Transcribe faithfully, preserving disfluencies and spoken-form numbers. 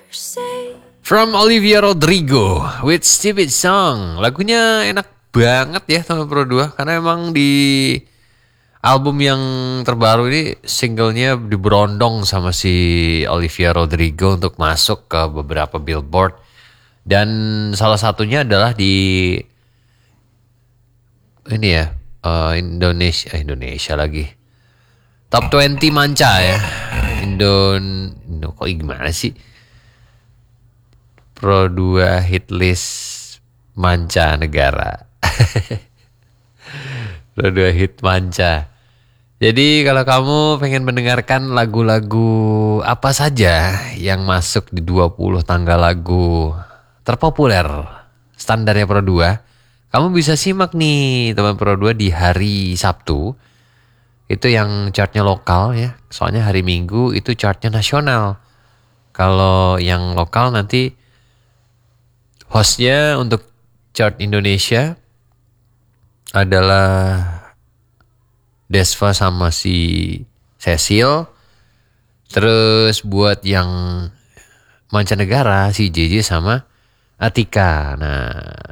From Olivia Rodrigo with Stupid Song. Lagunya enak banget ya teman Pro dua. Karena emang di album yang terbaru ini singlenya diberondong sama si Olivia Rodrigo untuk masuk ke beberapa billboard. Dan salah satunya adalah di ini ya uh, Indonesia Indonesia lagi Top dua puluh manca ya. Indon Indo, kok gimana sih? Pro dua hit list manca negara. Pro dua hit manca. Jadi kalau kamu pengen mendengarkan lagu-lagu apa saja yang masuk di dua puluh tanggal lagu terpopuler standarnya Pro dua, kamu bisa simak nih teman Pro dua di hari Sabtu. Itu yang chartnya lokal ya. Soalnya hari Minggu itu chartnya nasional. Kalau yang lokal nanti hostnya untuk chart Indonesia adalah Desva sama si Cecil. Terus buat yang mancanegara si J J sama Atika. Nah,